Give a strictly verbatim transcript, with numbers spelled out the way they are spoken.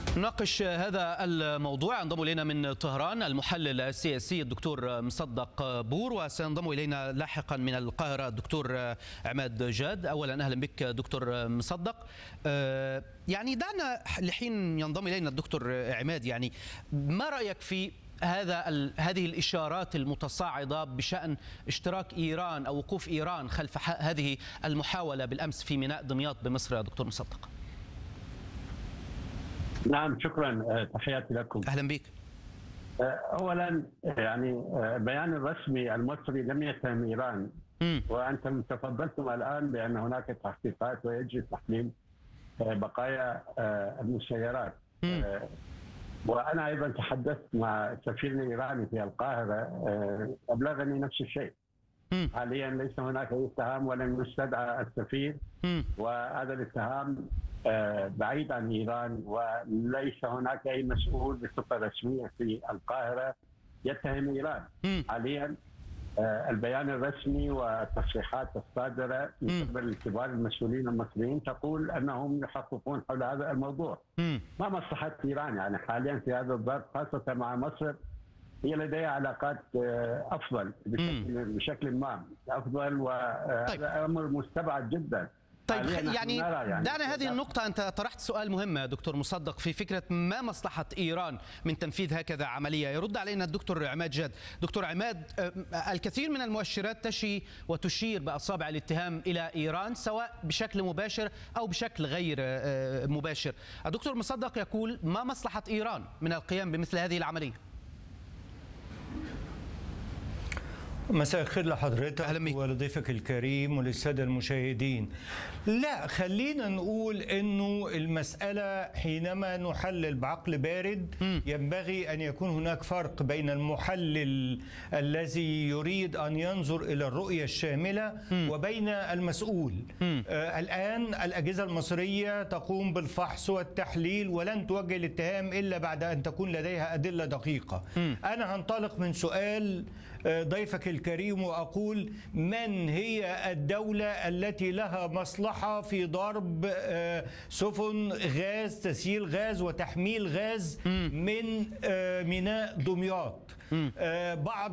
نناقش هذا الموضوع. ينضم الينا من طهران المحلل السياسي الدكتور مصدق بور، وسينضم الينا لاحقا من القاهره الدكتور عماد جاد. اولا اهلا بك دكتور مصدق. يعني دعنا لحين ينضم الينا الدكتور عماد، يعني ما رايك في هذا هذه الاشارات المتصاعده بشان اشتراك ايران او وقوف ايران خلف هذه المحاوله بالامس في ميناء دمياط بمصر يا دكتور مصدق؟ نعم، شكرا، تحياتي لكم. اهلا بك. اولا يعني البيان الرسمي المصري لم يتهم ايران، م. وانتم تفضلتم الان بان هناك تحقيقات ويجري تحليل بقايا المسيرات، م. وانا ايضا تحدثت مع سفيرنا الايراني في القاهره، ابلغني نفس الشيء. م. حاليا ليس هناك اي اتهام ولم يستدعى السفير، م. وهذا الاتهام بعيد عن ايران، وليس هناك اي مسؤول بصفه رسميه في القاهره يتهم ايران. م. حاليا البيان الرسمي والتصريحات الصادره من قبل كبار المسؤولين المصريين تقول انهم يحققون حول هذا الموضوع. م. ما مصلحه ايران يعني حاليا في هذا الظرف، خاصه مع مصر هي لديها علاقات افضل بشكل, بشكل ما افضل، وهذا طيب. امر مستبعد جدا. طيب يعني, يعني دعنا هذه النقطة، أنت طرحت سؤال مهم يا دكتور مصدق في فكرة ما مصلحة إيران من تنفيذ هكذا عملية. يرد علينا الدكتور عماد جاد. دكتور عماد، الكثير من المؤشرات تشي وتشير بأصابع الاتهام إلى إيران سواء بشكل مباشر أو بشكل غير مباشر. الدكتور مصدق يقول ما مصلحة إيران من القيام بمثل هذه العملية؟ مساء الخير لحضرتك ولضيفك الكريم وللسادة المشاهدين. لا، خلينا نقول انه المسألة حينما نحلل بعقل بارد م. ينبغي ان يكون هناك فرق بين المحلل الذي يريد ان ينظر الى الرؤية الشاملة م. وبين المسؤول. م. آه الان الاجهزة المصرية تقوم بالفحص والتحليل ولن توجه الاتهام الا بعد ان تكون لديها ادلة دقيقة. م. انا هنطلق من سؤال ضيفك الكريم وأقول: من هي الدولة التي لها مصلحة في ضرب سفن غاز، تسييل غاز وتحميل غاز من ميناء دمياط؟ بعض